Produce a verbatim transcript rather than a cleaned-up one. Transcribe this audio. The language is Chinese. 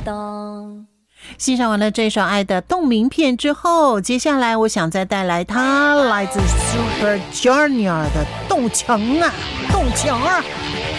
当。 欣赏完了这首《爱的动名片》之后，接下来我想再带来它来自 Super Junior 的《动情啊，动情啊》。